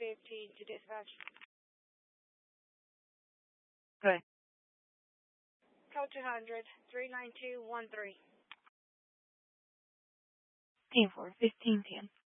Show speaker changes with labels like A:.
A: 15 to dispatch.
B: Okay.
A: Code 200, 39213.
B: Team 4, 15 10.